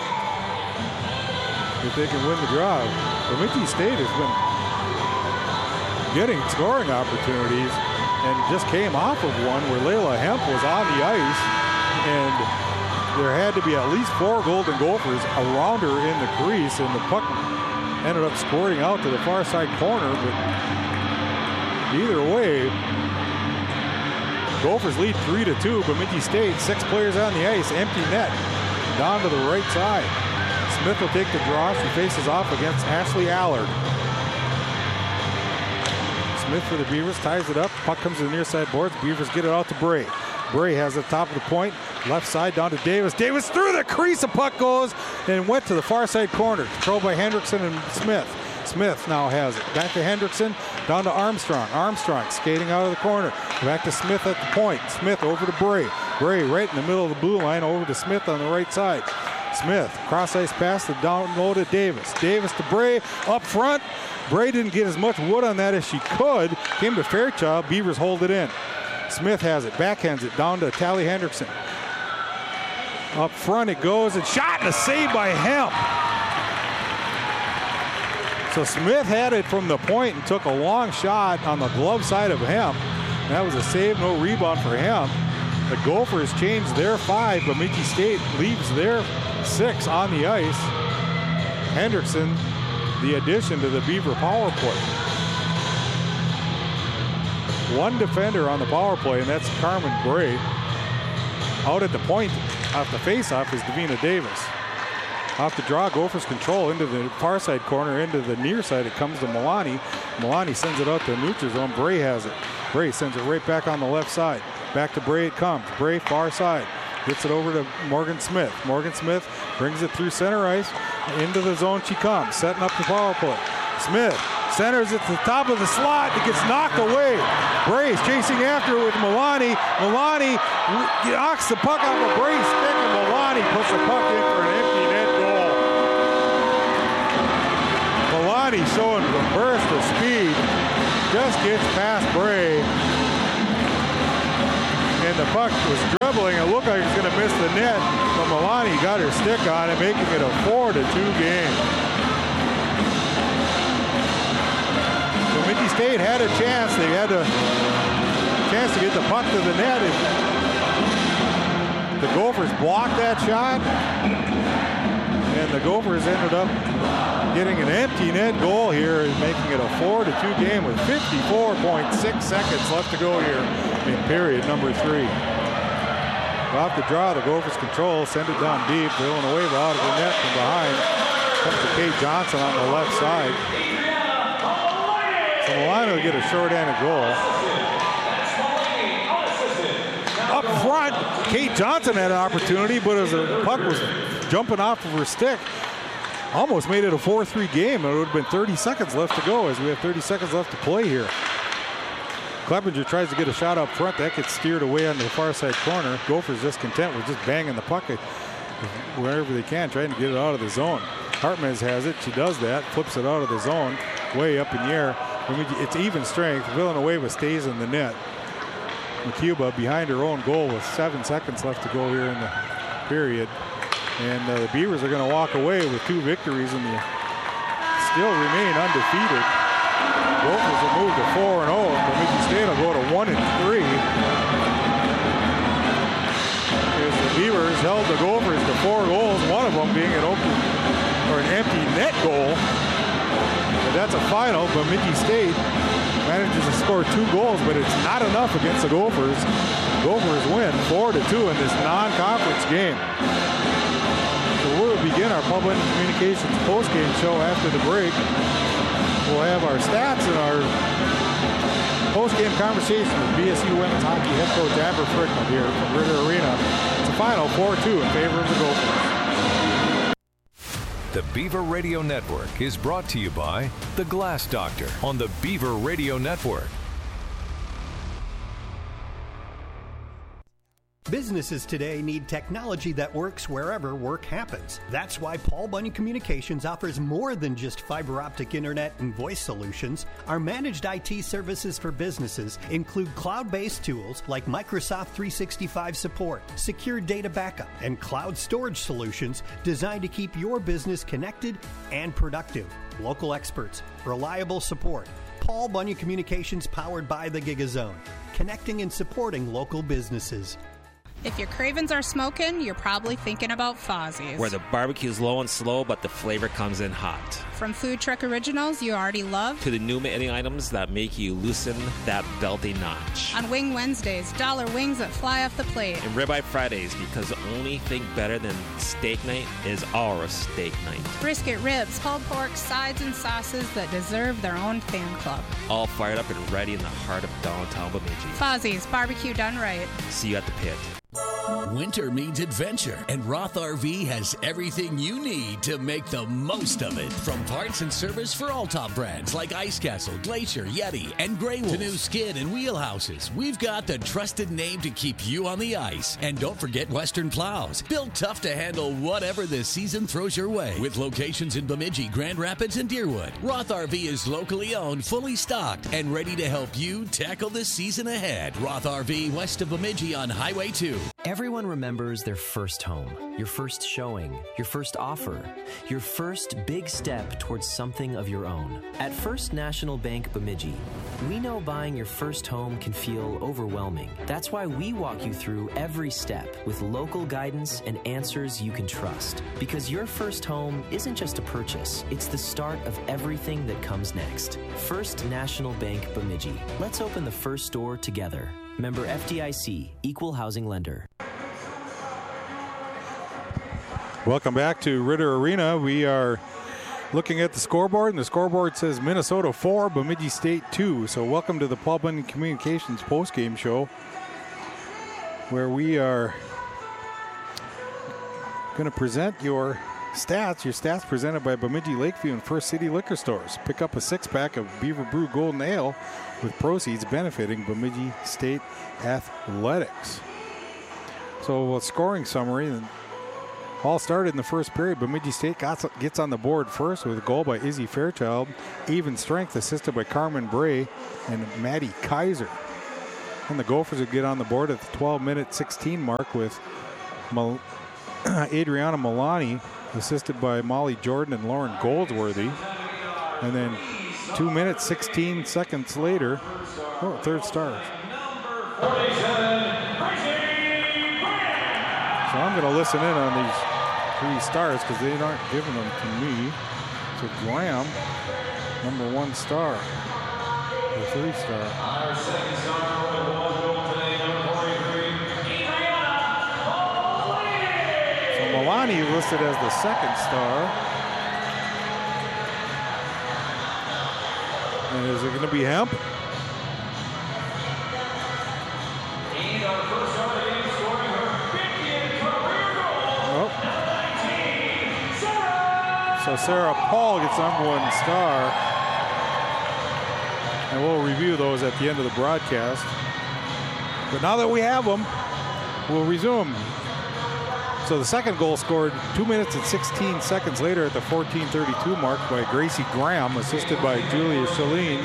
if they can win the draw. Bemidji State has been getting scoring opportunities and just came off of one where Layla Hemp was on the ice, and there had to be at least four Golden Gophers around her in the crease, and the puck ended up squirting out to the far side corner. But either way, Gophers lead three to two. Bemidji State, six players on the ice, empty net, down to the right side. Smith will take the draw. She faces off against Ashley Allard. Smith for the Beavers, ties it up. Puck comes to the near side boards. Beavers get it out to Bray. Bray has the top of the point, left side down to Davis. Davis through the crease, the puck goes and went to the far side corner. Controlled by Hendrickson and Smith. Smith now has it. Back to Hendrickson, down to Armstrong. Armstrong skating out of the corner. Back to Smith at the point. Smith over to Bray. Bray right in the middle of the blue line over to Smith on the right side. Smith, cross ice pass to down low to Davis. Davis to Bray up front. Bray didn't get as much wood on that as she could. Came to Fairchild. Beavers hold it in. Smith has it, backhands it down to Tally Hendrickson. Up front it goes, and shot and a save by Hemp. So Smith had it from the point and took a long shot on the glove side of Hemp. That was a save, no rebound for Hemp. The Gophers changed their five, but Bemidji State leaves their six on the ice. Hendrickson, the addition to the Beaver power play. One defender on the power play, and that's Carmen Bray. Out at the point, off the faceoff, is Davina Davis. Off the draw, Gophers control into the far side corner, into the near side. It comes to Milani. Milani sends it out to neutral zone. Bray has it. Bray sends it right back on the left side. Back to Bray it comes. Bray far side. Gets it over to Morgan Smith. Morgan Smith brings it through center ice. Into the zone she comes, setting up the power play. Smith centers it to the top of the slot. It gets knocked away. Bray's chasing after it with Milani. Milani knocks the puck off of Bray's stick, and Milani puts the puck in for an empty net goal. Milani showing the burst of speed. Just gets past Bray. And the puck was dribbling. It looked like it was going to miss the net, but Milani got her stick on it, making it a four to two game. Bemidji State had a chance. They had a chance to get the puck to the net. The Gophers blocked that shot, and the Gophers ended up getting an empty net goal here, making it a four to two game with fifty-four point six seconds left to go here in period number three. Off the draw, the Gophers control, send it down deep. Villanueva out of the net from behind. Comes to Kate Johnson on the left side. So Milano will get a short-handed goal. Up front, Kate Johnson had an opportunity, but as the puck was jumping off of her stick, almost made it a four three game. It would have been thirty seconds left to go as we have thirty seconds left to play here. Clevenger tries to get a shot up front. That gets steered away on the far side corner. Gophers just content with just banging the puck wherever they can, trying to get it out of the zone. Hartmans has it. She does that, flips it out of the zone, way up in the air. It's even strength. Villanueva stays in the net. McCuba behind her own goal with seven seconds left to go here in the period. And uh, the Beavers are going to walk away with two victories and the, still remain undefeated. Gophers will move to four and oh. Bemidji State will go to one and three. As the Beavers held the Gophers to four goals, one of them being an open or an empty net goal. But that's a final. Bemidji State manages to score two goals, but it's not enough against the Gophers. Gophers win four to two in this non-conference game. So we'll begin our Public Communications post-game show after the break. We'll have our stats and our post-game conversation with B S U women's hockey head coach Amber Frickman here from Ritter Arena. It's a final four two in favor of the Gophers. The Beaver Radio Network is brought to you by The Glass Doctor on the Beaver Radio Network. Businesses today need technology that works wherever work happens. That's why Paul Bunyan Communications offers more than just fiber optic internet and voice solutions. Our managed I T services for businesses include cloud-based tools like Microsoft three sixty-five support, secure data backup, and cloud storage solutions designed to keep your business connected and productive. Local experts, reliable support. Paul Bunyan Communications powered by the GigaZone, connecting and supporting local businesses. If your cravings are smoking, you're probably thinking about Fozzie's, where the barbecue's low and slow, but the flavor comes in hot. From food truck originals you already love, to the new menu items that make you loosen that belty notch. On Wing Wednesdays, dollar wings that fly off the plate. And Ribeye Fridays, because the only thing better than steak night is our steak night. Brisket, ribs, pulled pork, sides, and sauces that deserve their own fan club. All fired up and ready in the heart of downtown Bemidji. Fozzie's, barbecue done right. See you at the pit. Winter means adventure, and Roth R V has everything you need to make the most of it. From parts and service for all top brands like Ice Castle, Glacier, Yeti, and Grey Wolf, to new skid and wheelhouses, we've got the trusted name to keep you on the ice. And don't forget Western Plows, built tough to handle whatever the season throws your way. With locations in Bemidji, Grand Rapids, and Deerwood, Roth R V is locally owned, fully stocked, and ready to help you tackle the season ahead. Roth R V west of Bemidji on Highway two. Everyone remembers their first home, your first showing, your first offer, your first big step towards something of your own. At First National Bank Bemidji, we know buying your first home can feel overwhelming. That's why we walk you through every step with local guidance and answers you can trust. Because your first home isn't just a purchase, it's the start of everything that comes next. First National Bank Bemidji. Let's open the first door together. Member F D I C, Equal Housing Lender. Welcome back to Ritter Arena. We are looking at the scoreboard, and the scoreboard says Minnesota four, Bemidji State two. So welcome to the Paul Bunyan Communications postgame show, where we are going to present your stats. Your stats presented by Bemidji Lakeview and First City Liquor Stores. Pick up a six-pack of Beaver Brew Golden Ale with proceeds benefiting Bemidji State Athletics. So a scoring summary. All started in the first period. Bemidji State got, gets on the board first with a goal by Izzy Fairchild. Even strength assisted by Carmen Bray and Maddie Kaiser. And the Gophers would get on the board at the twelve minute sixteen mark with Mal- Adriana Milani, assisted by Molly Jordan and Lauren Goldsworthy. And then two minutes, sixteen seconds later, oh, third star. So I'm going to listen in on these three stars because they aren't giving them to me. So Graham, number one star, the three star. Our second star will go today, number forty-three, So Milani listed as the second star. And is it going to be Hemp? And our first star So Sarah Paul gets number one star. And we'll review those at the end of the broadcast. But now that we have them, we'll resume. So the second goal scored two minutes and sixteen seconds later at the fourteen thirty-two mark by Gracie Graham, assisted by Julia Shaleen.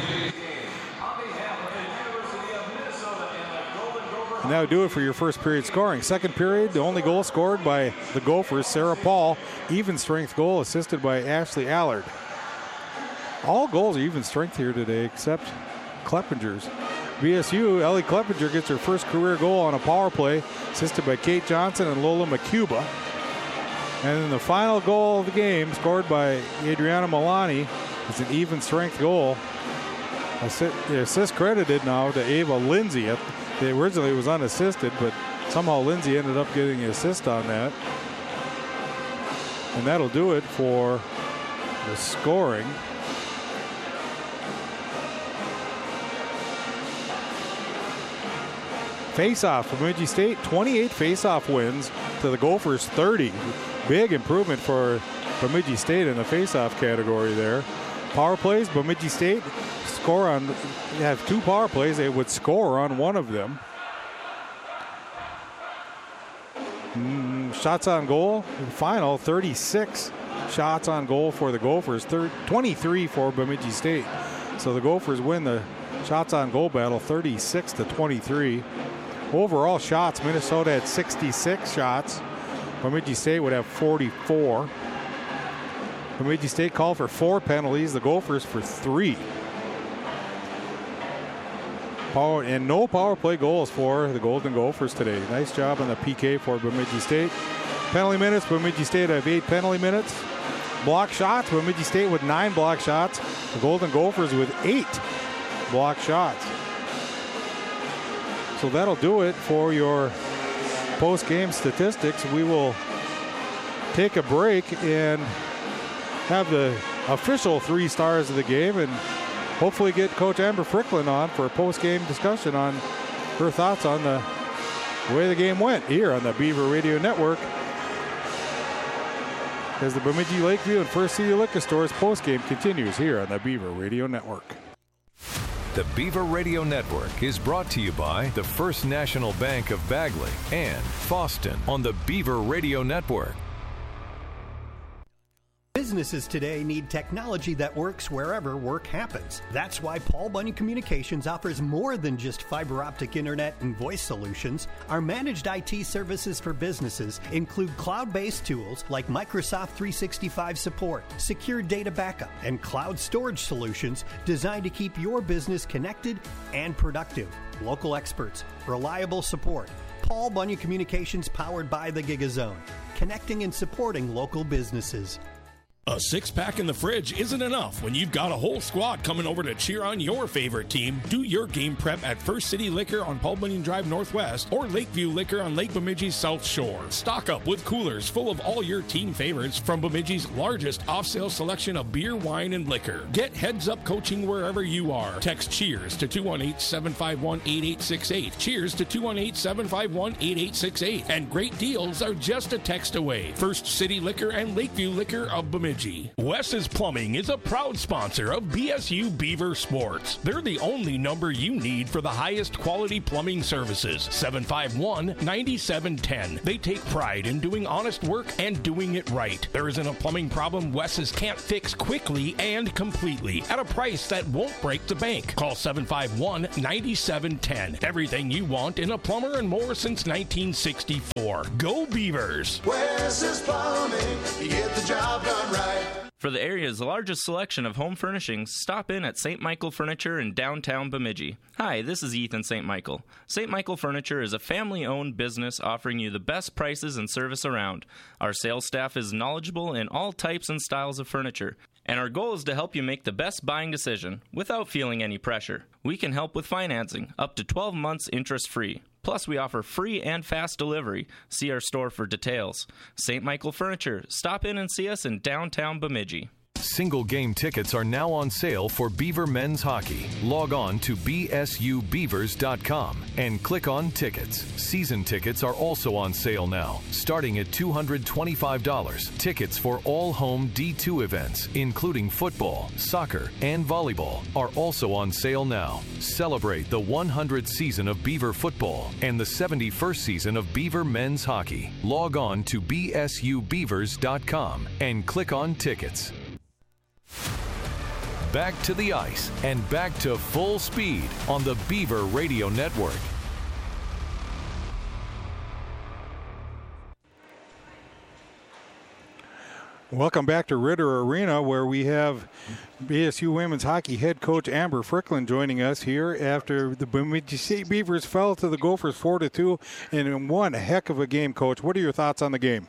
And that would do it for your first period scoring. Second period, the only goal scored by the Gophers, Sarah Paul, even strength goal, assisted by Ashley Allard. All goals are even strength here today except Klepinger's. B S U, Ellie Kleppinger gets her first career goal on a power play, assisted by Kate Johnson and Lola McCuba. And then the final goal of the game, scored by Adriana Milani, is an even strength goal. The assist credited now to Ava Lindsay. Originally it was unassisted, but somehow Lindsay ended up getting an assist on that. And that'll do it for the scoring. Face-off for Bemidji State, twenty-eight face-off wins to the Gophers thirty. Big improvement for Bemidji State in the face-off category there. Power plays, Bemidji State score on, have two power plays, they would score on one of them. Mm, shots on goal, final thirty-six shots on goal for the Gophers, twenty-three for Bemidji State. So the Gophers win the shots on goal battle thirty-six to twenty-three. Overall shots, Minnesota had sixty-six shots. Bemidji State would have forty-four. Bemidji State called for four penalties, the Gophers for three. Power, and no power play goals for the Golden Gophers today. Nice job on the P K for Bemidji State. Penalty minutes, Bemidji State have eight penalty minutes. Block shots, Bemidji State with nine block shots. The Golden Gophers with eight block shots. So that'll do it for your post-game statistics. We will take a break and have the official three stars of the game and hopefully get Coach Amber Fricklin on for a post-game discussion on her thoughts on the way the game went here on the Beaver Radio Network. As the Bemidji Lakeview and First City Liquor Stores post-game continues here on the Beaver Radio Network. The Beaver Radio Network is brought to you by the First National Bank of Bagley and Foston on the Beaver Radio Network. Businesses today need technology that works wherever work happens. That's why Paul Bunyan Communications offers more than just fiber optic internet and voice solutions. Our managed I T services for businesses include cloud-based tools like Microsoft three sixty-five support, secure data backup, and cloud storage solutions designed to keep your business connected and productive. Local experts, reliable support. Paul Bunyan Communications, powered by the GigaZone, connecting and supporting local businesses. A six-pack in the fridge isn't enough when you've got a whole squad coming over to cheer on your favorite team. Do your game prep at First City Liquor on Paul Bunyan Drive Northwest or Lakeview Liquor on Lake Bemidji's South Shore. Stock up with coolers full of all your team favorites from Bemidji's largest off-sale selection of beer, wine, and liquor. Get heads-up coaching wherever you are. Text CHEERS to two one eight, seven five one, eight eight six eight. CHEERS to two one eight, seven five one, eight eight six eight. And great deals are just a text away. First City Liquor and Lakeview Liquor of Bemidji. Wes's Plumbing is a proud sponsor of B S U Beaver Sports. They're the only number you need for the highest quality plumbing services. seven five one, nine seven one zero. They take pride in doing honest work and doing it right. There isn't a plumbing problem Wes's can't fix quickly and completely at a price that won't break the bank. Call seven five one, nine seven one zero. Everything you want in a plumber and more since nineteen sixty-four. Go Beavers! Wes's Plumbing, you get the job done right. For the area's largest selection of home furnishings, stop in at Saint Michael Furniture in downtown Bemidji. Hi, this is Ethan Saint Michael. Saint Michael Furniture is a family-owned business offering you the best prices and service around. Our sales staff is knowledgeable in all types and styles of furniture, and our goal is to help you make the best buying decision without feeling any pressure. We can help with financing, up to twelve months interest-free. Plus, we offer free and fast delivery. See our store for details. Saint Michael Furniture. Stop in and see us in downtown Bemidji. Single game tickets are now on sale for Beaver Men's Hockey. Log on to B S U Beavers dot com and click on Tickets. Season tickets are also on sale now, starting at two hundred twenty-five dollars. Tickets for all home D two events, including football, soccer, and volleyball, are also on sale now. Celebrate the one hundredth season of Beaver football and the seventy-first season of Beaver Men's Hockey. Log on to B S U Beavers dot com and click on Tickets. Back to the ice and back to full speed on the Beaver Radio Network. Welcome back to Ritter Arena, where we have B S U women's hockey head coach Amber Fricklin joining us here after the Bemidji State Beavers fell to the Gophers four to two in one heck of a game. Coach, what are your thoughts on the game?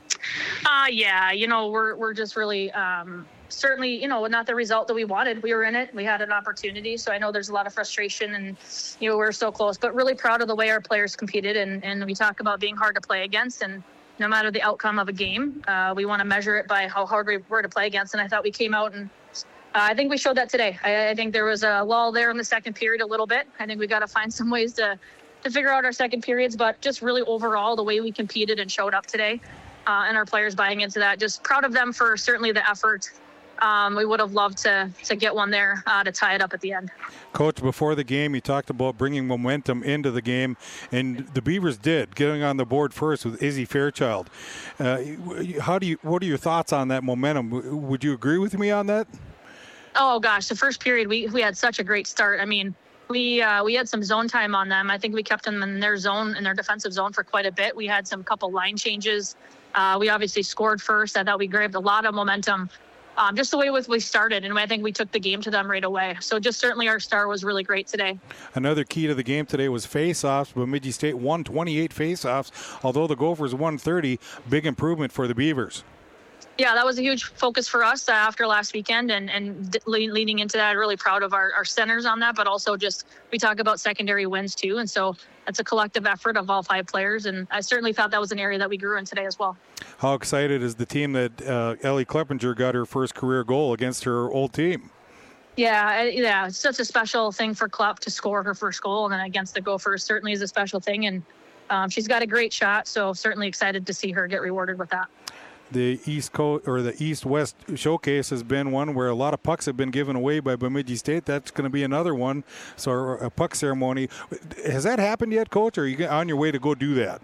Uh, yeah, you know, we're we're just really um, certainly, you know, not the result that we wanted. We were in it. We had an opportunity. So I know there's a lot of frustration and, you know, we're so close, but really proud of the way our players competed. And, and we talk about being hard to play against. And no matter the outcome of a game, uh, we want to measure it by how hard we were to play against. And I thought we came out and uh, I think we showed that today. I, I think there was a lull there in the second period a little bit. I think we got to find some ways to, to figure out our second periods, but just really overall the way we competed and showed up today. Uh, and our players buying into that. Just proud of them for certainly the effort. Um, we would have loved to to get one there uh, to tie it up at the end. Coach, before the game, you talked about bringing momentum into the game, and the Beavers did, getting on the board first with Izzy Fairchild. Uh, how do you? What are your thoughts on that momentum? Would you agree with me on that? Oh gosh, the first period we we had such a great start. I mean, we uh, we had some zone time on them. I think we kept them in their zone, in their defensive zone for quite a bit. We had some couple line changes. Uh, we obviously scored first. I thought we grabbed a lot of momentum, um, just the way with we started, and I think we took the game to them right away. So just certainly our start was really great today. Another key to the game today was face-offs. Bemidji State won twenty-eight face-offs, although the Gophers won thirty. Big improvement for the Beavers. Yeah, that was a huge focus for us uh, after last weekend, and, and le- leading into that, really proud of our, our centers on that, but also just we talk about secondary wins too, and so that's a collective effort of all five players, and I certainly thought that was an area that we grew in today as well. How excited is the team that uh, Ellie Kleppinger got her first career goal against her old team? Yeah, yeah, it's such a special thing for Klepp to score her first goal, and then against the Gophers certainly is a special thing, and um, she's got a great shot, so certainly excited to see her get rewarded with that. The East Coast or the East-West Showcase has been one where a lot of pucks have been given away by Bemidji State. That's going to be another one. So a puck ceremony. Has that happened yet, Coach, or are you on your way to go do that?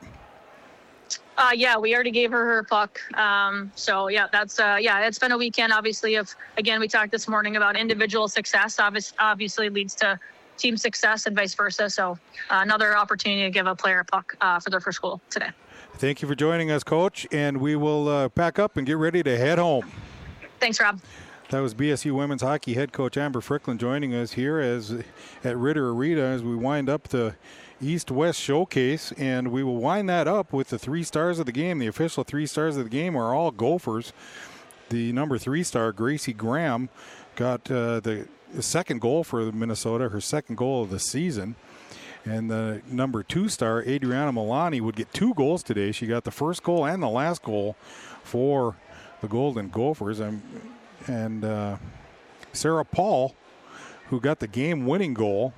Uh, yeah, we already gave her her puck. Um, so, yeah, that's uh, yeah, it's been a weekend, obviously, of, again, we talked this morning about individual success obviously, obviously leads to team success and vice versa. So uh, another opportunity to give a player a puck uh, for their first goal today. Thank you for joining us, Coach, and we will uh, pack up and get ready to head home. Thanks, Rob. That was B S U women's hockey head coach Amber Fricklin joining us here as at Ritter Arena as we wind up the East-West Showcase, and we will wind that up with the three stars of the game. The official three stars of the game are all Gophers. The number three star, Gracie Graham, got uh, the second goal for Minnesota, her second goal of the season. And the number two star, Adriana Milani, would get two goals today. She got the first goal and the last goal for the Golden Gophers. And, and uh, Sarah Paul, who got the game-winning goal,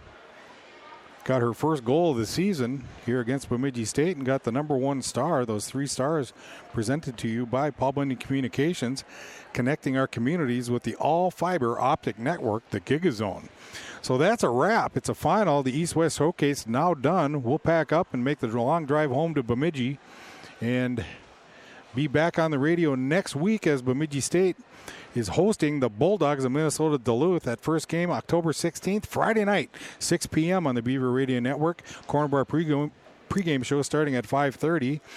got her first goal of the season here against Bemidji State and got the number one star. Those three stars presented to you by Paul Bunyan Communications, connecting our communities with the all-fiber optic network, the GigaZone. So that's a wrap. It's a final. The East-West Showcase now done. We'll pack up and make the long drive home to Bemidji and be back on the radio next week as Bemidji State is hosting the Bulldogs of Minnesota Duluth at first game October sixteenth, Friday night, six p.m. on the Beaver Radio Network. Corner Bar pregame, pregame show starting at five thirty.